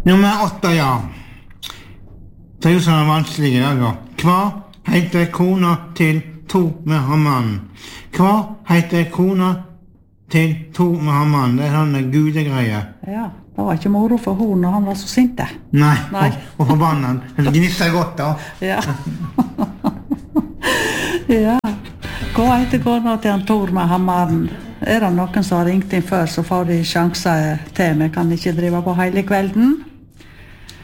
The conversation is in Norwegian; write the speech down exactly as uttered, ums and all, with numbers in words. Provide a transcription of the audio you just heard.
Nummer åtte, ja. Det er jo sånn vanskelig i dag, da. Hva heter kona til Tor med Hammann? Hva heter kona til Tor med Hammann? Det er sånne gudegreier. Ja, det var ikke moro for hun når han var så sinte. Nei, Nei. Og, og forbannet. Det gnisser godt, da. Ja. Ja. Hva heter kona til han Tor med Hammann? Er det noen som har ringt inn før, så får de sjanser til. Vi kan ikke drive på hele kvelden.